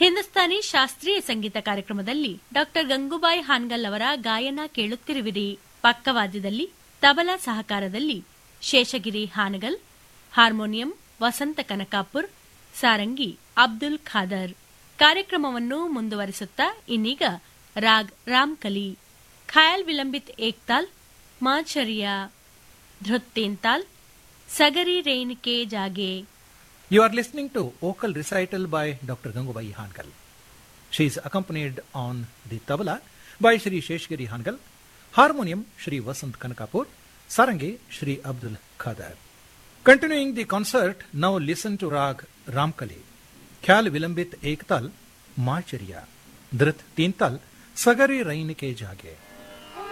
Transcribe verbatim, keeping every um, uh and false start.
ಹಿಂದೂಸ್ತಾನಿ ಶಾಸ್ತ್ರೀಯ ಸಂಗೀತ ಕಾರ್ಯಕ್ರಮದಲ್ಲಿ ಡಾಕ್ಟರ್ ಗಂಗೂಬಾಯಿ ಹಾನ್ಗಲ್ ಅವರ ಗಾಯನ ಕೇಳುತ್ತಿರುವಿರಿ. ಪಕ್ಕವಾದ್ಯದಲ್ಲಿ ತಬಲಾ ಸಹಕಾರದಲ್ಲಿ ಶೇಷಗಿರಿ ಹಾನಗಲ್, ಹಾರ್ಮೋನಿಯಂ ವಸಂತ ಕನಕಾಪುರ್, ಸಾರಂಗಿ ಅಬ್ದುಲ್ ಖಾದರ್. ಕಾರ್ಯಕ್ರಮವನ್ನು ಮುಂದುವರಿಸುತ್ತಾ ಇನ್ನೀಗ ರಾಗ್ ರಾಮ್ಕಲಿ, ಖಯಾಲ್ ವಿಲಂಬಿತ್ ಏಕ್ತಾಲ್, ಮಾಚರಿಯಾ, ಧೃತ್ ತೇಂತಾಲ್, ಸಗರಿ ರೈನ್ ಕೆ ಜಾಗೆ. You are listening to vocal recital by Doctor Gangubai Hankal. She is accompanied on the tabla by Shri Sheshgiri Hankal, harmonium Shri Vasant Kanakapur, sarangi Shri Abdul Khadar. Continuing the concert, now listen to Rag Ramkali, Khyal Vilambit Ektal, Machariya, Dhrit Tintal, Sagari Rain Ke Jage.